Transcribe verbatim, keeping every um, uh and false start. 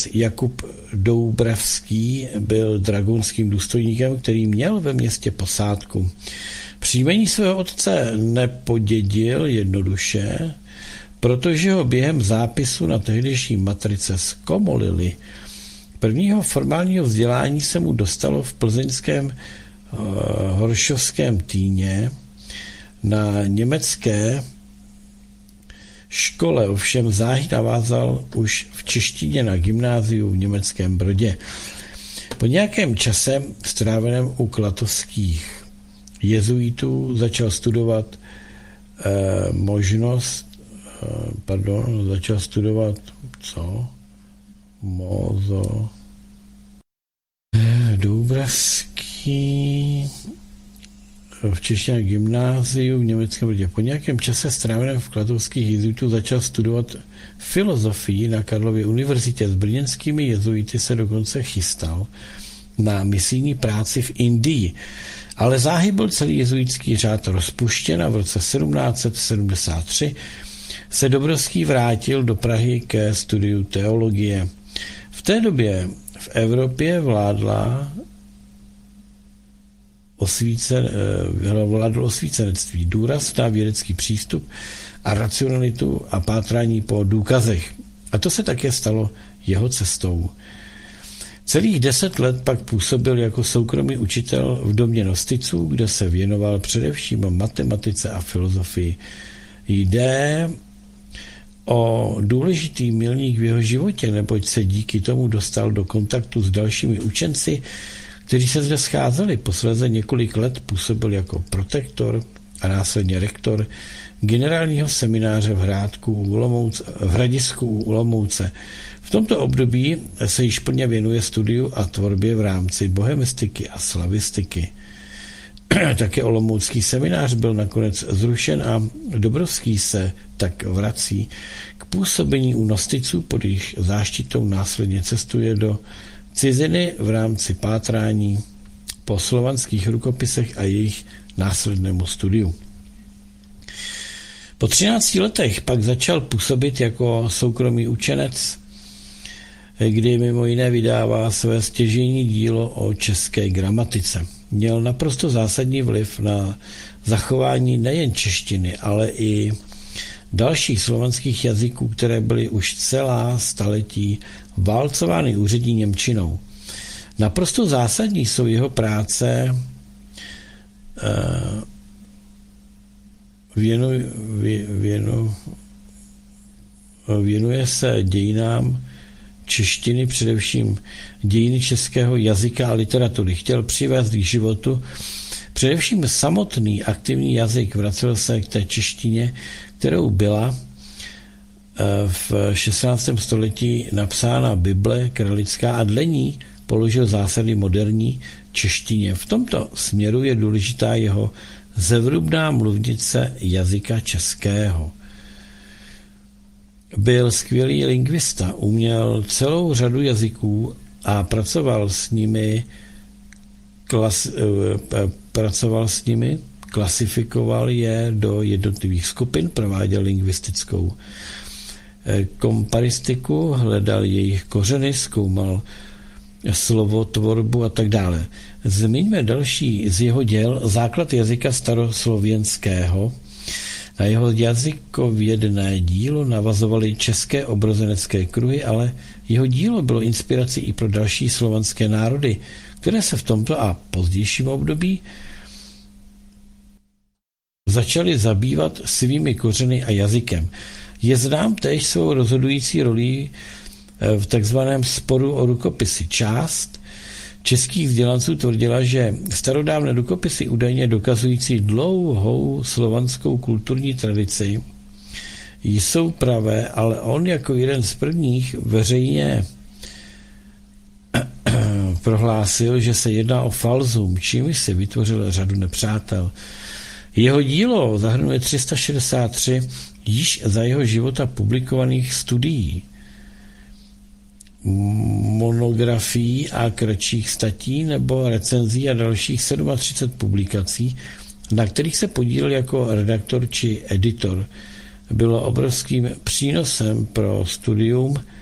Jakub Doubravský byl dragunským důstojníkem, který měl ve městě posádku. Příjmení svého otce nepodědil jednoduše, protože ho během zápisu na tehdejší matrice zkomolili. Prvního formálního vzdělání se mu dostalo v plzeňském uh, Horšovském Týně na německé škole, ovšem záhy navázal už v češtině na gymnáziu v německém Brodě. Po nějakém čase stráveném u klatovských jezuitů začal studovat eh, možnost, eh, pardon, začal studovat co? Mozo. Eh, Doubravský v češtině gymnáziu v německém Brodě. Po nějakém čase stráveném v klatovských jezuitů začal studovat filozofii na Karlově univerzitě. S brněnskými jezuity se dokonce chystal na misijní práci v Indii. Ale záhy byl celý jezuitský řád rozpuštěn a v roce sedmnáct set sedmdesát tři se Dobrovský vrátil do Prahy ke studiu teologie. V té době v Evropě vládla osvícen, vládlo osvícenectví, důraz na vědecký přístup a racionalitu a pátrání po důkazech. A to se také stalo jeho cestou. Celých deset let pak působil jako soukromý učitel v domě nosticů, kde se věnoval především matematice a filozofii. Jde o důležitý milník v jeho životě, neboť se díky tomu dostal do kontaktu s dalšími učenci, kteří se zde scházeli. Posléze několik let působil jako protektor a následně rektor generálního semináře v Hrádku u Olomouce, v Hradisku u Olomouce. V tomto období se již plně věnuje studiu a tvorbě v rámci bohemistiky a slavistiky. Také olomoucký seminář byl nakonec zrušen a Dobrovský se tak vrací k působení u nosticů, pod jejich záštitou následně cestuje do ciziny v rámci pátrání po slovanských rukopisech a jejich následnému studiu. Po třinácti letech pak začal působit jako soukromý učenec, kdy mimo jiné vydává své stěžejní dílo o české gramatice. Měl naprosto zásadní vliv na zachování nejen češtiny, ale i dalších slovanských jazyků, které byly už celá staletí válcovány úřední němčinou. Naprosto zásadní jsou jeho práce věnu, věnu, věnuje se dějinám češtiny, především dějiny českého jazyka a literatury. Chtěl přivést k životu především samotný aktivní jazyk. Vracel se k té češtině, kterou byla v šestnáctém století napsána Bible kralická a dle ní položil zásady moderní češtině. V tomto směru je důležitá jeho zevrubná mluvnice jazyka českého. Byl skvělý lingvista, uměl celou řadu jazyků a pracoval s nimi, klas, pracoval s nimi, klasifikoval je do jednotlivých skupin, prováděl lingvistickou komparistiku, hledal jejich kořeny, zkoumal slovotvorbu a tak dále. Zmiňme další z jeho děl základ jazyka staroslověnského. Na jeho jazykovědné dílo navazovaly české obrozenecké kruhy, ale jeho dílo bylo inspirací i pro další slovanské národy, které se v tomto a pozdějším období začaly zabývat svými kořeny a jazykem. Je znám též svou rozhodující roli v takzvaném sporu o rukopisy. Část českých vzdělanců tvrdila, že starodávné rukopisy údajně dokazující dlouhou slovanskou kulturní tradici jsou pravé, ale on jako jeden z prvních veřejně prohlásil, že se jedná o falzum, čímž si vytvořil řadu nepřátel. Jeho dílo zahrnuje tři sta šedesát tři již za jeho života publikovaných studií, monografií a kratších statí nebo recenzí a dalších třicet sedm publikací, na kterých se podílel jako redaktor či editor. Bylo obrovským přínosem pro studium